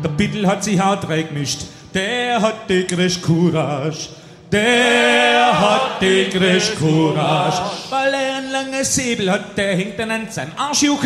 Der Bittel hat sich auch reingemischt. Der hat die größte Courage. Der hat die größte Courage. Weil er ein langes Säbel hat, der hängt dann an seinem Arsch.